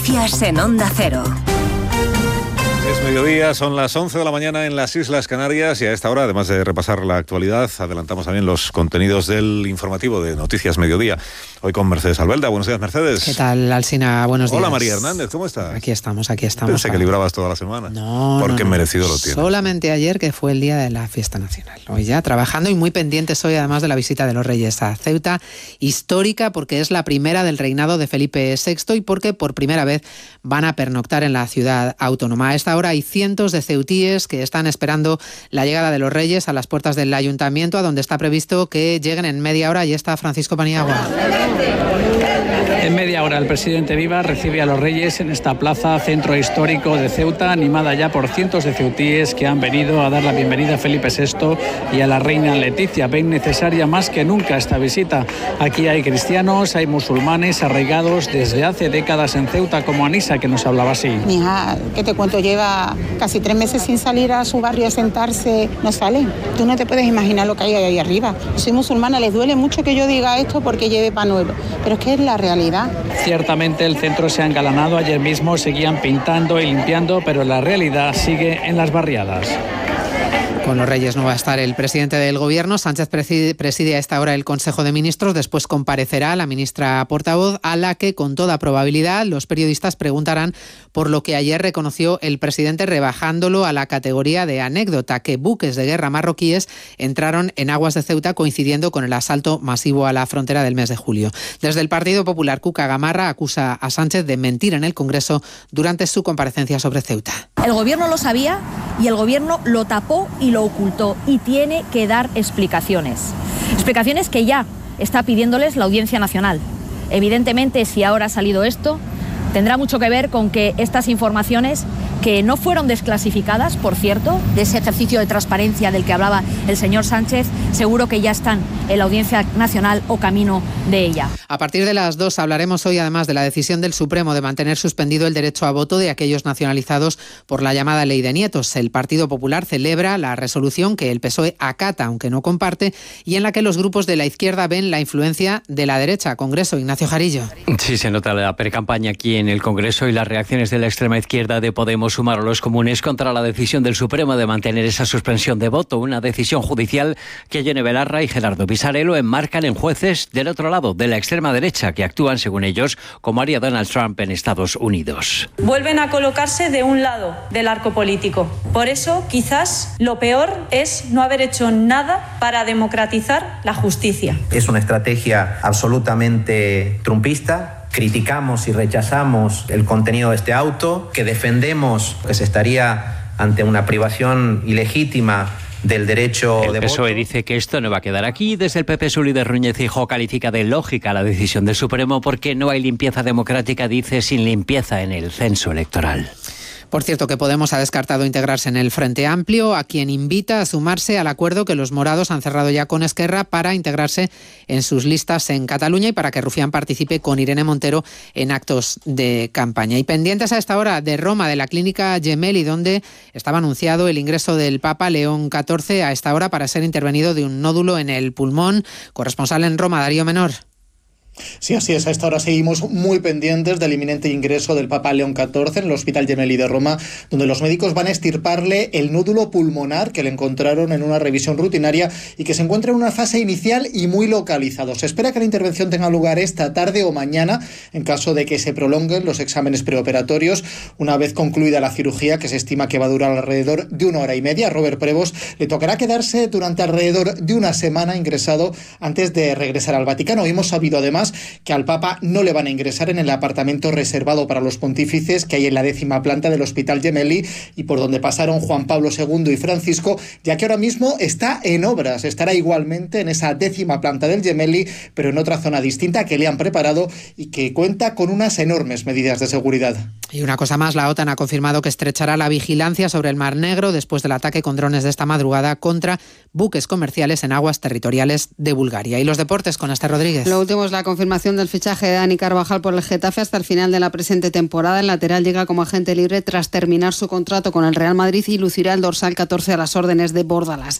En Onda Cero. Es mediodía, son las 11 de la mañana en las Islas Canarias y a esta hora, además de repasar la actualidad, adelantamos también los contenidos del informativo de Noticias Mediodía. Hoy con Mercedes Albelda. Buenos días, Mercedes. ¿Qué tal, Alsina? Buenos días. Hola, María Hernández, ¿cómo estás? Aquí estamos. Pensé que librabas toda la semana. No, porque merecido lo tienes. Solamente ayer, que fue el día de la fiesta nacional. Hoy ya trabajando y muy pendientes hoy, además de la visita de los Reyes a Ceuta, histórica porque es la primera del reinado de Felipe VI y porque por primera vez van a pernoctar en la ciudad autónoma. A esta hora hay cientos de ceutíes que están esperando la llegada de los Reyes a las puertas del ayuntamiento, a donde está previsto que lleguen en media hora. Y está Francisco Paniagua. En media hora el presidente Viva recibe a los Reyes en esta plaza centro histórico de Ceuta, animada ya por cientos de ceutíes que han venido a dar la bienvenida a Felipe VI y a la reina Leticia. Ven necesaria más que nunca esta visita. Aquí hay cristianos, hay musulmanes arraigados desde hace décadas en Ceuta, como Anisa, que nos hablaba así. Mi hija, ¿qué te cuento? Lleva casi 3 meses sin salir a su barrio a sentarse. No sale. Tú no te puedes imaginar lo que hay ahí arriba. Soy musulmana, les duele mucho que yo diga esto porque lleve panuelo, pero es que es la realidad. Ciertamente el centro se ha engalanado. Ayer mismo seguían pintando y limpiando, pero la realidad sigue en las barriadas. Con los Reyes no va a estar el presidente del Gobierno. Sánchez preside a esta hora el Consejo de Ministros. Después comparecerá la ministra portavoz, a la que con toda probabilidad los periodistas preguntarán por lo que ayer reconoció el presidente, rebajándolo a la categoría de anécdota: que buques de guerra marroquíes entraron en aguas de Ceuta coincidiendo con el asalto masivo a la frontera del mes de julio. Desde el Partido Popular, Cuca Gamarra acusa a Sánchez de mentir en el Congreso durante su comparecencia sobre Ceuta. El Gobierno lo sabía y el Gobierno lo tapó y lo ocultó, y tiene que dar explicaciones. Explicaciones que ya está pidiéndoles la Audiencia Nacional. Evidentemente, si ahora ha salido esto, tendrá mucho que ver con que estas informaciones, que no fueron desclasificadas, por cierto, de ese ejercicio de transparencia del que hablaba el señor Sánchez, seguro que ya están en la Audiencia Nacional o camino de ella. A partir de las 2 hablaremos hoy además de la decisión del Supremo de mantener suspendido el derecho a voto de aquellos nacionalizados por la llamada Ley de Nietos. El Partido Popular celebra la resolución que el PSOE acata, aunque no comparte, y en la que los grupos de la izquierda ven la influencia de la derecha. Congreso, Ignacio Jarillo. Sí, se nota la precampaña aquí en el Congreso y las reacciones de la extrema izquierda de Podemos Sumar a los comunes contra la decisión del Supremo de mantener esa suspensión de voto, una decisión judicial que Yone Belarra y Gerardo Pisarello enmarcan en jueces del otro lado, de la extrema derecha, que actúan, según ellos, como haría Donald Trump en Estados Unidos. Vuelven a colocarse de un lado del arco político. Por eso, quizás lo peor es no haber hecho nada para democratizar la justicia. Es una estrategia absolutamente trumpista. Criticamos y rechazamos el contenido de este auto, que defendemos que se estaría ante una privación ilegítima del derecho de voto. El PSOE dice que esto no va a quedar aquí. Desde el PP, su líder Núñez Feijóo califica de lógica la decisión del Supremo porque no hay limpieza democrática, dice, sin limpieza en el censo electoral. Por cierto, que Podemos ha descartado integrarse en el Frente Amplio, a quien invita a sumarse al acuerdo que los morados han cerrado ya con Esquerra para integrarse en sus listas en Cataluña y para que Rufián participe con Irene Montero en actos de campaña. Y pendientes a esta hora de Roma, de la clínica Gemelli, donde estaba anunciado el ingreso del Papa León XIV a esta hora para ser intervenido de un nódulo en el pulmón. Corresponsal en Roma, Darío Menor. Sí, así es. A esta hora seguimos muy pendientes del inminente ingreso del Papa León XIV en el Hospital Gemelli de Roma, donde los médicos van a extirparle el nódulo pulmonar que le encontraron en una revisión rutinaria y que se encuentra en una fase inicial y muy localizado. Se espera que la intervención tenga lugar esta tarde o mañana, en caso de que se prolonguen los exámenes preoperatorios. Una vez concluida la cirugía, que se estima que va a durar alrededor de 1 hora y media, a Robert Prevost le tocará quedarse durante alrededor de una semana ingresado antes de regresar al Vaticano. Hemos sabido además que al Papa no le van a ingresar en el apartamento reservado para los pontífices que hay en la 10ª planta del Hospital Gemelli y por donde pasaron Juan Pablo II y Francisco, ya que ahora mismo está en obras. Estará igualmente en esa 10ª planta del Gemelli, pero en otra zona distinta que le han preparado y que cuenta con unas enormes medidas de seguridad. Y una cosa más, la OTAN ha confirmado que estrechará la vigilancia sobre el Mar Negro después del ataque con drones de esta madrugada contra buques comerciales en aguas territoriales de Bulgaria. Y los deportes con Esther Rodríguez. Lo último es la confirmación del fichaje de Dani Carvajal por el Getafe hasta el final de la presente temporada. El lateral llega como agente libre tras terminar su contrato con el Real Madrid y lucirá el dorsal 14 a las órdenes de Bordalás.